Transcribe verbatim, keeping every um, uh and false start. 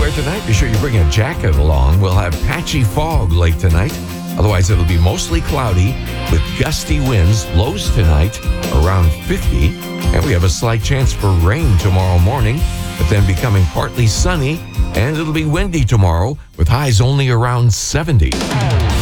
wear tonight? Be sure you bring a jacket along. We'll have patchy fog late tonight. Otherwise, it'll be mostly cloudy with gusty winds. Lows tonight around fifty. And we have a slight chance for rain tomorrow morning, but then becoming partly sunny. And it'll be windy tomorrow with highs only around seventy.